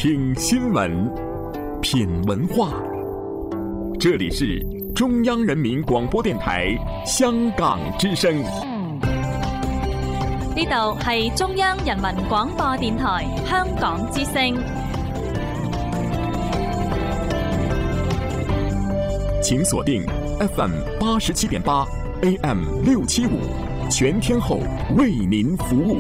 听新聞，品文化。這裡是中央人民廣播電台香港之聲。 呢度係中央人民廣播電台香港之聲。 請鎖定 FM 87.8 AM 675，全天候為您服務。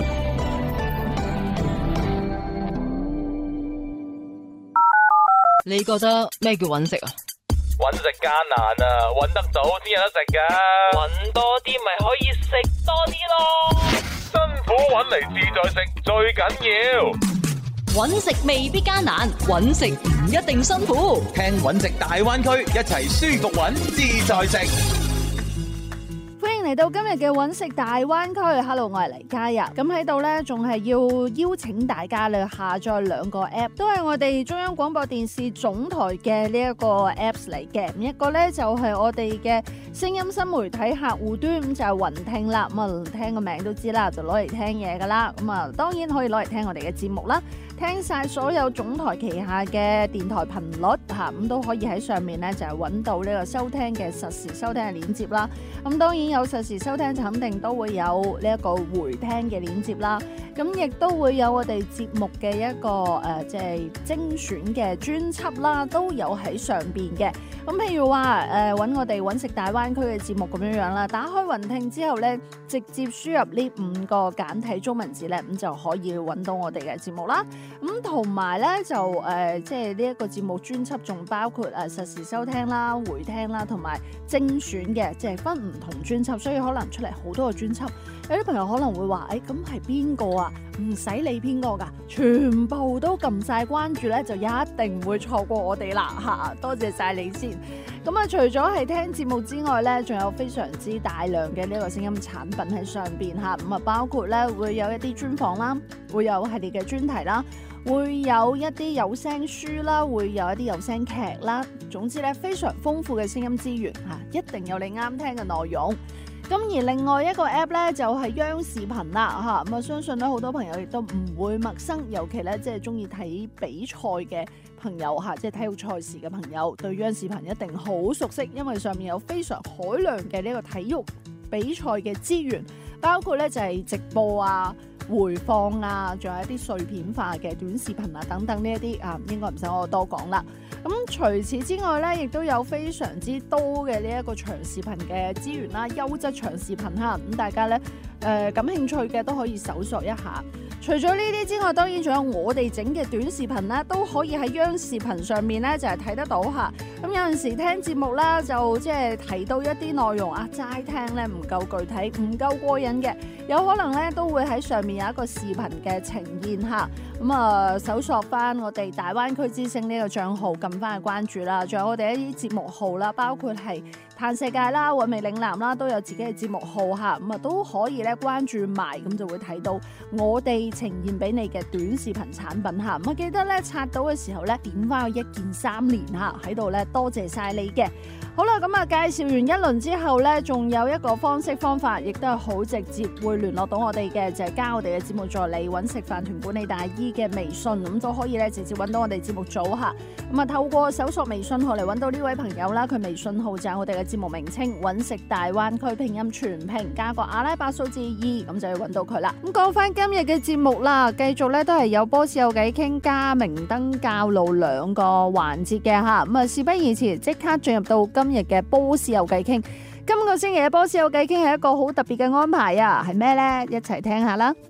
你覺得咩叫揾食啊？ 揾食艱難啊，揾得到先有得食㗎。揾多啲咪可以食多啲咯。辛苦揾嚟自在食最緊要。 揾食未必艱難，揾食唔一定辛苦。 聽揾食大灣區，一齊舒服揾自在食。 歡迎嚟到今日嘅揾食大灣區。Hello， 我係黎嘉日。咁喺度呢，仲係要邀請大家咧下載兩個 app， 都係我哋中央廣播電視總台嘅呢一個 apps 嚟嘅。一個呢，就係我哋嘅聲音新媒體客戶端，咁就係雲聽啦。咁啊，聽個名都知啦，就攞嚟聽嘢噶啦。咁啊，當然可以攞嚟聽我哋嘅節目啦。聽晒所有總台旗下嘅電台頻率嚇，咁都可以喺上面咧就係揾到呢個收聽嘅實時收聽嘅鏈接啦。咁當然有實時收聽就肯定都會有呢一個回聽嘅鏈接啦。咁亦都會有我哋節目嘅一個即係精選嘅專輯啦，都有喺上邊嘅。咁譬如話揾我哋揾食大灣區嘅節目咁樣樣啦，打開雲聽之後咧，直接輸入呢5個簡體中文字咧，咁就可以揾到我哋嘅節目啦。咁同埋咧就即係呢一個節目專輯仲包括實時收聽啦、回聽啦，同埋精選嘅，即係分唔同專輯，所以可能出嚟好多個專輯。有啲朋友可能會話：咁係邊個啊？唔使理邊個㗎，全部都撳晒關注咧，就一定唔會錯過我哋啦嚇！多謝晒你先。咁啊，除咗係聽節目之外咧，仲有非常之大量嘅呢個聲音產品喺上邊嚇。咁啊，包括咧會有一啲專訪啦，會有系列嘅專題啦，會有一啲有聲書啦，會有一啲有聲劇啦。總之咧，非常豐富嘅聲音資源嚇，一定有你啱聽嘅內容。咁而另外一個 app 咧就係央視頻啦嚇，咁啊相信咧好多朋友亦都唔會陌生，尤其咧即係中意睇比賽嘅朋友嚇，即係體育賽事嘅朋友，對央視頻一定好熟悉，因為上面有非常海量嘅呢個體育比賽嘅資源，包括咧就係直播啊、回放啊，仲有一啲碎片化嘅短視頻啊等等呢一啲啊，應該唔使我多講啦。咁除此之外咧，亦都有非常之多嘅呢一個長視頻嘅資源啦，優質長視頻嚇，咁大家咧感興趣嘅都可以搜索一下。除咗呢啲之外，當然仲有我哋整嘅短視頻啦，都可以喺央視頻上面咧就係睇得到嚇。咁有陣時聽節目啦，就即係提到一啲內容啊，齋聽咧唔夠具體，唔夠過癮嘅，有可能咧都會喺上面有一個視頻嘅呈現嚇。咁啊，搜索翻我哋大灣區之聲呢個帳號，撳翻去關注啦。仲有我哋一啲節目號啦，包括係嘆世界啦、韻味嶺南啦，都有自己嘅節目號嚇。咁啊都可以咧關注埋，咁就會睇到我哋呈現俾你嘅短視頻產品嚇。咁啊記得咧刷到嘅時候咧點翻去1鍵3連嚇，喺度咧多謝晒你嘅。好啦，咁啊介紹完一輪之後咧，仲有一個方法，亦都係好直接會聯絡到我哋嘅，就係加我哋嘅節目助理揾食飯團管理大姨嘅微信，咁都可以咧直接揾到我哋節目組嚇。咁啊透過搜索微信號嚟揾到呢位朋友啦，佢微信號就係我哋嘅節目名稱揾食大灣區拼音全拼加個阿拉伯數字2，咁就要揾到佢啦。咁講翻今日嘅節目啦，繼續咧都係有波士有偈傾加明燈教路兩個環節嘅嚇。咁啊事不宜遲，即刻進入到今日嘅波士有偈傾。今個星期嘅波士有偈傾係一個好特別嘅安排啊，係咩呢？一齊聽下啦。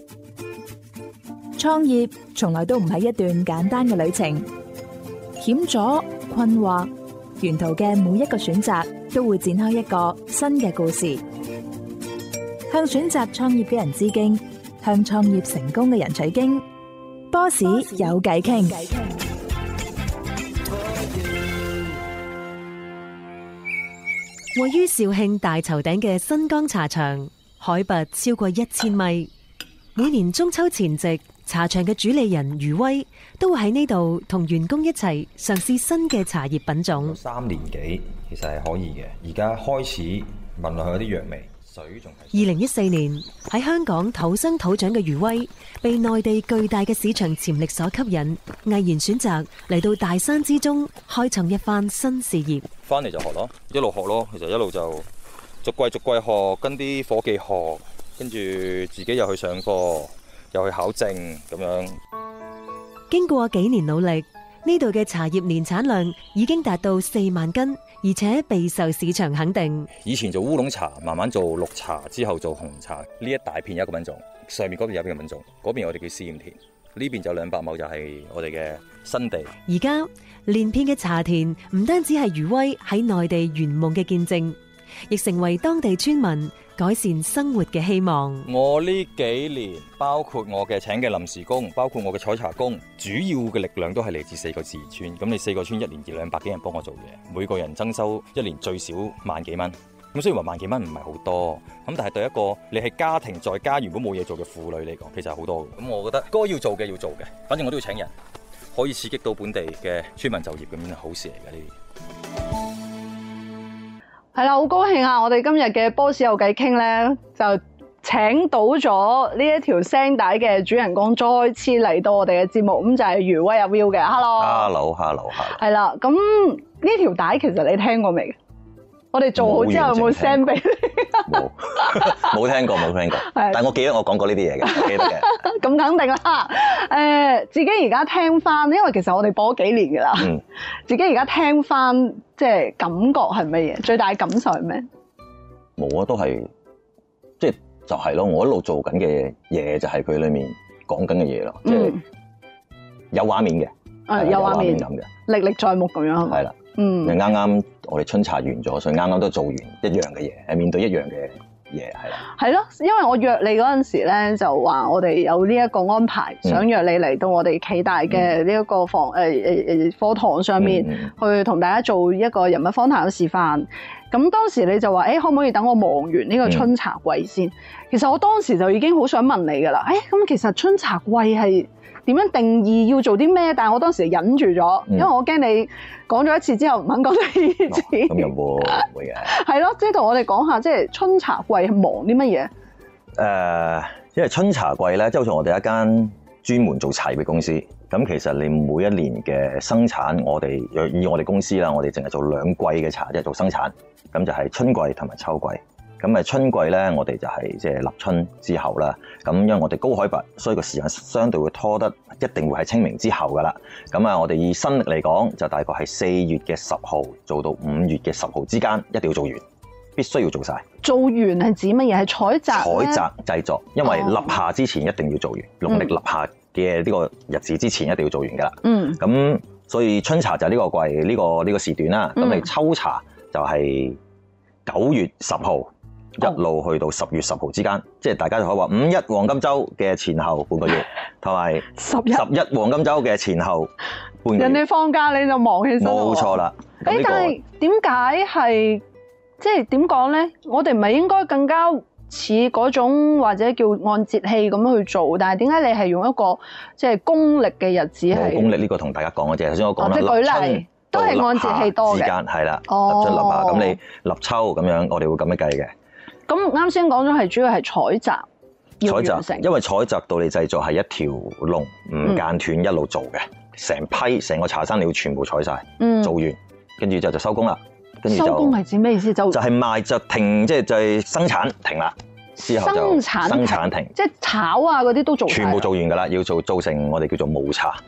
創業從來都唔係一段簡單嘅旅程，險阻、困惑，沿途嘅每一個選擇都會展開一個新嘅故事。向選擇創業嘅人致敬，向創業成功嘅人取經。波士有偈傾。 位於肇慶大頭頂嘅新江茶場，海拔超過1000米。每年中秋前夕，茶場嘅主理人余威都會喺呢度同員工一齊嘗試新嘅茶葉品種。 3年幾其實係可以嘅，而家開始聞落去有啲藥味。 2014年喺香港土生土長嘅余威，被內地巨大嘅市場潛力所吸引，毅然選擇嚟到大山之中，開創一番新事業。 翻嚟就學咯，一路學咯，其實一路就逐季學，跟啲伙計學，跟住自己又去上課，又去考證咁樣。 經過幾年努力，呢度嘅茶葉年產量已經達到4萬斤，而且備受市場肯定。 以前做烏龍茶，慢慢做綠茶，之後做紅茶。呢一大片有一個品種，上面嗰邊有一個品種，嗰邊我哋叫試驗田，呢邊就200畝就係我哋嘅新地。 而家連片嘅茶田唔單止係余威喺內地圓夢嘅見證，亦成為當地村民改善生活嘅希望。 我呢幾年，包括我嘅請嘅臨時工，包括我嘅採茶工，主要嘅力量都係嚟自4個自然村。咁你4個村1年200幾人幫我做嘢，每個人增收1年最少萬幾蚊。咁雖然話萬幾蚊唔係好多，咁但係對一個你係家庭在家原本冇嘢做嘅婦女嚟講，其實係好多嘅。咁我覺得該要做嘅要做嘅，反正我都要請人，可以刺激到本地嘅村民就業，咁樣好事嚟嘅呢啲。 係啦，好高興啊！我哋今日嘅波士有偈傾咧，就請到咗呢一條聲帶嘅主人公再次嚟到我哋嘅節目，咁就係余威阿 Will 嘅。Hello。係啦，咁呢條帶其實你聽過未？我哋做好之後有冇 send 俾你？ 冇聽過，但係我記得我講過呢啲嘢嘅，記得嘅。 咁肯定啦。自己而家聽翻，因為其實我哋播咗幾年㗎啦。自己而家聽翻，即係感覺係乜嘢？最大感受係咩？ 冇啊，都係即係就係咯。我一路做緊嘅嘢就係佢裡面講緊嘅嘢咯，即係有畫面嘅， 有畫面咁嘅， 歷歷在目咁樣。 係啦。啱啱我哋春茶完咗，所以啱啱都做完一樣嘅嘢，係面對一樣嘅嘢，係啦。係咯，因為我約你嗰陣時咧，就話我哋有呢一個安排，想約你嚟到我哋暨大嘅呢一個課堂上面，去同大家做一個人物訪談嘅示範。咁當時你就話，可唔可以等我忙完呢個春茶季先？其實我當時就已經好想問你㗎啦。咁其實春茶季係點樣定義要做啲咩？但係我當時忍住咗，因為我驚你講咗一次之後唔肯講第二次。 咁又會嘅。係咯，即係同我哋講下，即係春茶季係忙啲乜嘢？ 因為春茶季咧，即係好似我哋一間專門做茶葉嘅公司。咁其實你每一年嘅生產，以我哋公司啦，我哋淨係做2季嘅茶，即係做生產。咁就係春季同埋秋季。咁春季咧，我哋就係即係立春之後啦。咁因為我哋高海拔，所以個時間相對會拖得一定會係清明之後噶啦。咁我哋以新曆嚟講，就大概係4月嘅10號做到5月嘅10號之間，一定要做完，必須要做晒。做完係指乜嘢？係採摘？採摘製作，因為立夏之前一定要做完，農曆立夏嘅呢個日子之前一定要做完噶啦。咁所以春茶就係呢個季呢個時段啦。咁你秋茶就係9月10號。一路去到10月10號之間，即係大家就可以話5一黃金週嘅前後半個月，同埋11黃金週嘅前後半個月。人哋放假你就忙起身。冇錯啦。但係點解係即係點講咧？我哋唔係應該更加似嗰種或者叫按節氣咁樣去做，但係點解你係用一個即係公歷嘅日子係？冇公歷呢個同大家講嘅啫。頭先我講啦，立春都係按節氣多嘅。時間係啦，立春立夏咁你立秋咁樣，我哋會咁樣計嘅。咁啱先講咗係主要係採摘要完成，因為採摘到你製作係一條龍唔間斷一路做嘅，成個茶山你要全部採晒，做完跟住就收工啦。收工係指咩意思？就係賣就停，即係生產停啦，之後就生產停，即係炒啊嗰啲都做，全部做完㗎啦，要做成我哋叫做霧茶。